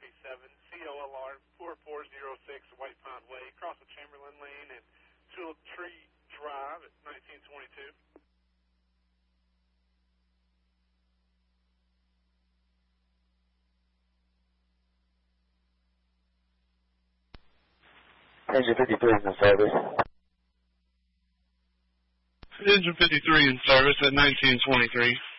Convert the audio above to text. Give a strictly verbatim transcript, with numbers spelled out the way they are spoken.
ninety-seven, C O L R four four zero six, White Pine Way, across the Chamberlain Lane and Tulip Tree Drive at nineteen twenty-two. Engine fifty-three is in service. Engine fifty-three in service at nineteen twenty-three.